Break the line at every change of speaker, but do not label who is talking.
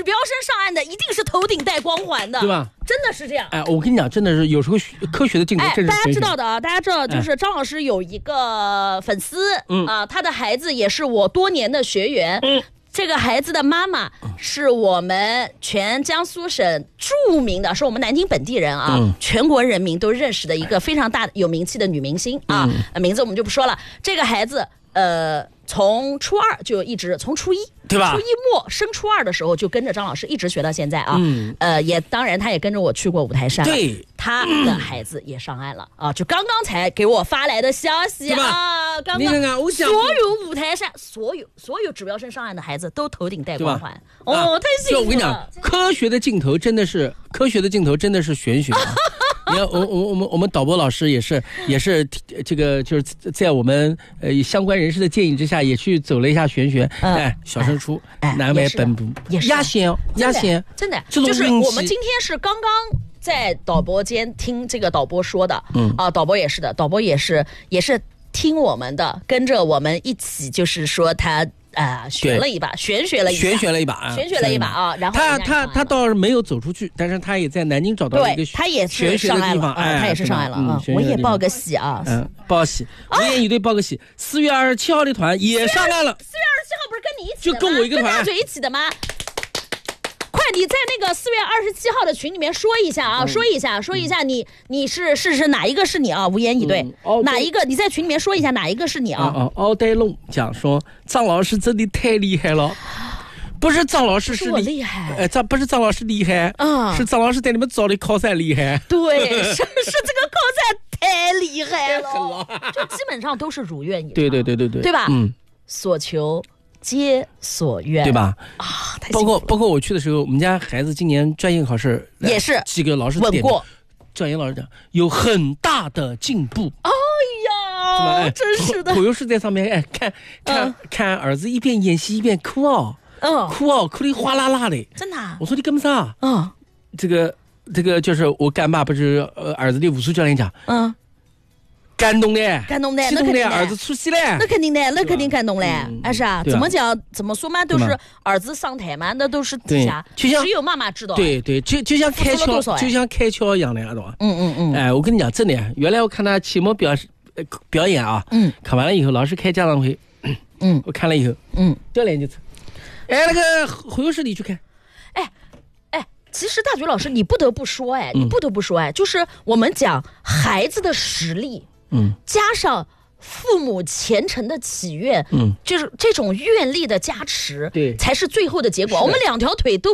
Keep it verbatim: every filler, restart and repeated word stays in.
标生上岸的一定是头顶戴光环的，
对吧？
真的是这样。
哎，我跟你讲，真的是有时候科学的镜头
哎，
真是
大家知道的啊，大家知道就是张老师有一个粉丝，嗯啊，他的孩子也是我多年的学员，嗯。这个孩子的妈妈是我们全江苏省著名的，是我们南京本地人啊，嗯、全国人民都认识的一个非常大有名气的女明星啊，嗯、名字我们就不说了。这个孩子，呃，从初二就一直从初一，
对吧？
初一末升初二的时候就跟着张老师一直学到现在啊，嗯、呃，也当然他也跟着我去过五台山，
对，
他的孩子也上岸了啊，就刚刚才给我发来的消息啊，刚刚
你看看，我想
所有五台山所有所有指标生上岸的孩子都头顶戴光环，哦，啊、太幸福了。
我跟你讲，科学的镜头真的是科学的镜头真的是玄学、啊。你看，我我我们我们导播老师也是也是这个就是在我们呃相关人士的建议之下，也去走了一下玄学。嗯、哎，小升初，哎、难为本部，压线压线，
真的，就是我们今天是刚刚在导播间听这个导播说的，嗯啊，导播也是的，导播也是也是听我们的，跟着我们一起，就是说他。啊、呃，学了一把，玄学了一把，
玄学了一把啊，
玄学了一把啊。然后
他他他倒是没有走出去，但是他也在南京找到了一个
他也是上岸了，哎，他也是上岸了啊。我也报个喜啊，
嗯，报喜，无言以对报个喜。四月二十七号的团也上岸了。
四月二十七号不是跟你一起的吗？
就跟我一个团，
跟大嘴一起的吗？快，你在那个四月二十七号的群里面说一下啊，嗯、说一下，说一下你你是是是哪一个是你啊？无言以对，嗯、哪一个？你在群里面说一下哪一个是你啊？
啊，奥黛龙讲说张老师真的太厉害了，不是张老师是
我厉害，
哎，张不是张老师厉害啊，是张老师带你们找的靠山厉害。
对，是是这个靠山太厉害了，就基本上都是如愿以偿。
对对对对对，
对吧？嗯，所求。皆所愿，
对吧？
啊，
包括包括我去的时候，我们家孩子今年专业考试
也是
几个老师
稳过，
专业老师讲有很大的进步。
哎呀，哎、真是的！
口又是在上面哎，看看、嗯、看儿子一边演戏一边哭哦，嗯，哭哦，哭得哗啦啦的，
真的、啊。
我说你干嘛啥？
嗯，
这个这个就是我干爸不是呃儿子的武术教练讲，嗯。感动的，
感动的，
那肯定的，儿子出戏了，
那肯定的，那肯定感动嘞，哎是啊，怎么讲怎么说嘛，都是儿子上台嘛，那都是底下，只有妈妈知道。
对对，就就像开窍，就像开窍一样的，懂吧？嗯嗯嗯。哎，我跟你讲，真的，原来我看他期末表表演啊，嗯，看完了以后，老师开家长会，嗯，我看了以后，嗯，掉眼睛。哎，那个会有室你去看。
哎哎，其实大嘴老师，你不得不说，哎，你不得不说，哎，就是我们讲孩子的实力。嗯，加上父母虔诚的祈愿，嗯，就是这种愿力的加持，对，才是最后的结果。我们两条腿都